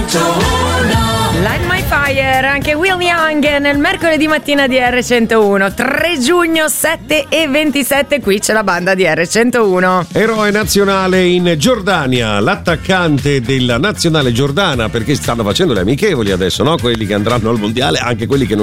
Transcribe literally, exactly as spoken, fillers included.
Light My Fire, anche Will Young nel mercoledì mattina di erre centouno. tre giugno, sette e ventisette, qui c'è la banda di erre centouno. Eroe nazionale in Giordania, l'attaccante della nazionale giordana, perché stanno facendo le amichevoli adesso, no? Quelli che andranno al mondiale, anche quelli che non